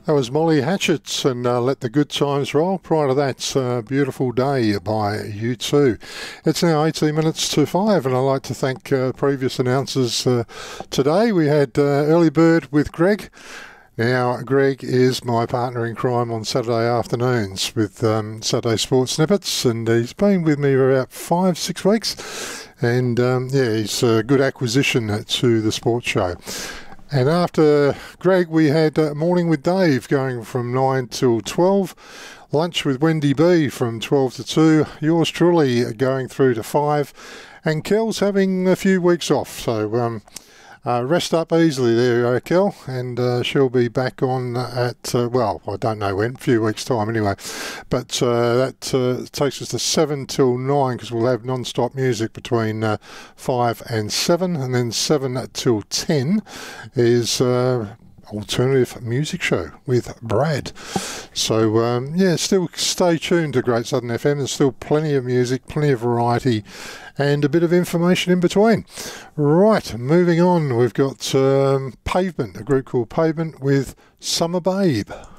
That was Molly Hatchet and Let the Good Times Roll. Prior to that, Beautiful Day by U2. It's now 18 minutes to 5, and I'd like to thank previous announcers today. We had Early Bird with Greg. Now, Greg is my partner in crime on Saturday afternoons with Saturday Sports Snippets, and he's been with me for about 5-6 weeks. And he's a good acquisition to the sports show. And after Greg, we had Morning with Dave going from 9 till 12. Lunch with Wendy B from 12 to 2. Yours truly going through to 5. And Kel's having a few weeks off. So rest up easily there, Kel. And she'll be back on at, I don't know when, a few weeks' time anyway. But that takes us to 7 till 9 because we'll have non-stop music between 5 and 7. And then 7 till 10 is alternative music show with Brad. So still stay tuned to Great Southern FM. There's still plenty of music, plenty of variety, and a bit of information in between. Right, moving on, we've got Pavement, a group called Pavement with Summer Babe.